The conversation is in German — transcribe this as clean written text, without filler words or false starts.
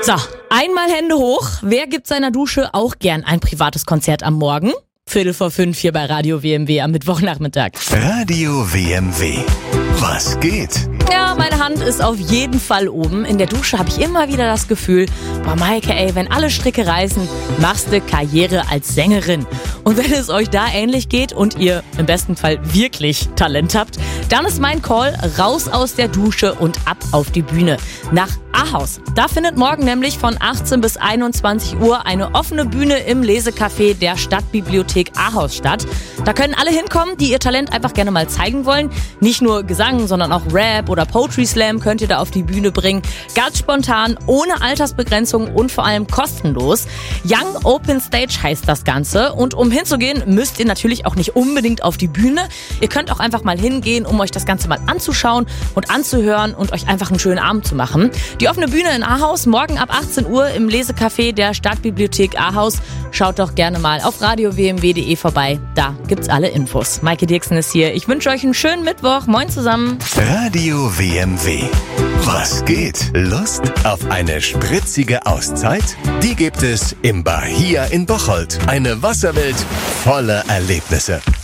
So, einmal Hände hoch. Wer gibt seiner Dusche auch gern ein privates Konzert am Morgen? 4:45 hier bei Radio WMW am Mittwochnachmittag. Radio WMW. Was geht? Ja, meine Hand ist auf jeden Fall oben. In der Dusche habe ich immer wieder das Gefühl, boah Maike, ey, wenn alle Stricke reißen, machst du Karriere als Sängerin. Und wenn es euch da ähnlich geht und ihr im besten Fall wirklich Talent habt, dann ist mein Call raus aus der Dusche und ab auf die Bühne. Nach Ahaus. Da findet morgen nämlich von 18 bis 21 Uhr eine offene Bühne im Lesecafé der Stadtbibliothek Ahaus statt. Da können alle hinkommen, die ihr Talent einfach gerne mal zeigen wollen. Nicht nur Gesang, sondern auch Rap oder Poetry Slam könnt ihr da auf die Bühne bringen. Ganz spontan, ohne Altersbegrenzung und vor allem kostenlos. Young Open Stage heißt das Ganze. Und um hinzugehen, müsst ihr natürlich auch nicht unbedingt auf die Bühne. Ihr könnt auch einfach mal hingehen, um euch das Ganze mal anzuschauen und anzuhören und euch einfach einen schönen Abend zu machen. Die offene Bühne in Ahaus, morgen ab 18 Uhr im Lesecafé der Stadtbibliothek Ahaus. Schaut doch gerne mal auf radiowmw.de vorbei. Da gibt's alle Infos. Maike Dirksen ist hier. Ich wünsche euch einen schönen Mittwoch. Moin zusammen. Radio WMW. Was geht? Lust auf eine spritzige Auszeit? Die gibt es im Bahia in Bocholt. Eine Wasserwelt voller Erlebnisse.